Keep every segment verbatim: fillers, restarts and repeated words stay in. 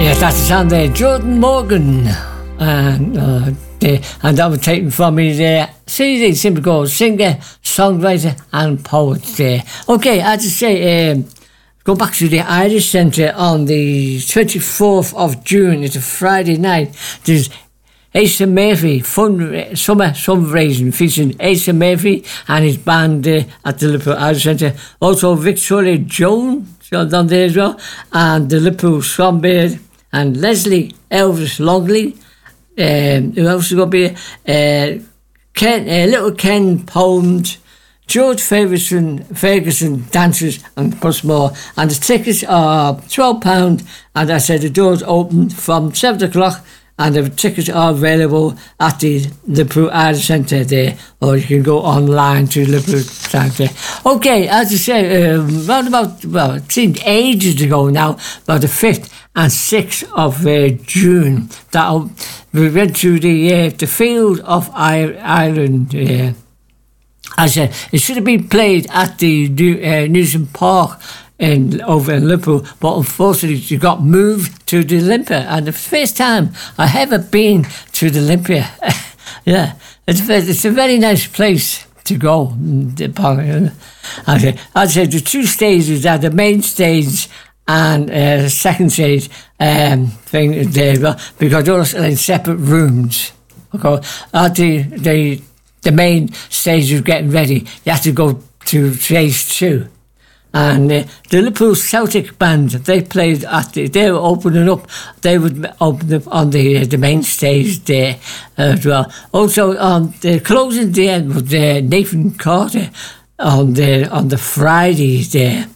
Yes, that's the sound there. Jordan Morgan. And, uh, the, and that was taken from his uh, C D, simply called Singer, Songwriter and Poet there. Okay, as I say, um, go back to the Irish Centre on the twenty-fourth of June. It's a Friday night. There's Asa Murphy, fund, summer fundraising featuring Asa Murphy and his band uh, at the Liverpool Irish Centre. Also Victoria Jones on there as well, and the Liverpool Swanbird, and Leslie Elvis Longley. Um, who else is going to be? Uh, Ken, uh, Little Ken Poems, George Ferguson, Ferguson Dancers, and plus more. And the tickets are twelve pounds, and I said the doors open from seven o'clock, and the tickets are available at the Liverpool Irish Centre there, or you can go online to Liverpool Centre. Okay, as I say, um, round about, well, it seemed ages ago now, about the fifth and sixth of uh, June, that we went to the uh, the Field of Ireland. Uh, I said it should have been played at the New, uh, Newsom Park in over in Liverpool, but unfortunately it got moved to the Olympia, and the first time I ever been to the Olympia. Yeah, it's it's a very nice place to go. I said, I said the two stages are the main stage and uh, second stage um, thing there, because those are in separate rooms. Okay, at the the the main stage of getting ready, you have to go to phase two. And uh, the Liverpool Celtic band, they played at the, they were opening up, they would open up on the uh, the main stage there as well. Also, on the closing day was uh, Nathan Carter on the on the Friday there.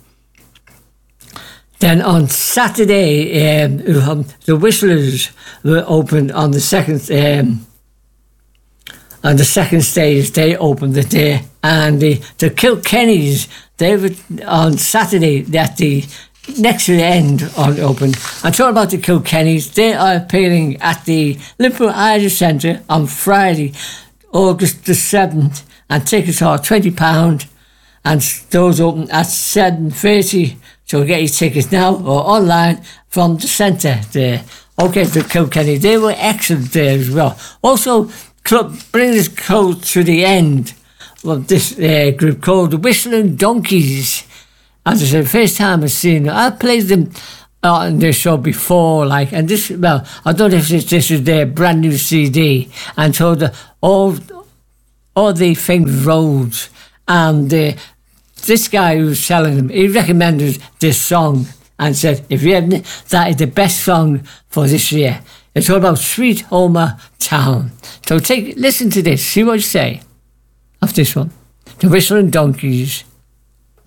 Then on Saturday, um, um, the Whistlers were opened on the second um, on the second stage. They opened it there, and the the Kilkennys, they were on Saturday at the next to the end on open. I'm talking about the Kilkennys. They are appearing at the Liverpool Irish Centre on Friday, August the seventh, and tickets are twenty pounds, and those open at seven thirty. So get your tickets now or online from the centre there. Okay, the Kilkenny, they were excellent there as well. Also, club bring this close to the end of this uh, group called the Whistling Donkeys. As I said, first time I've seen them. I played them on their show before, like, and this, well, I don't know if this, this is their brand new C D, and so the all, all the famous roads, and uh, this guy who was selling them, he recommended this song and said, if you haven't, that is the best song for this year. It's all about Sweet Homer Town. So take, listen to this, see what you say of this one. The Whistling Donkeys.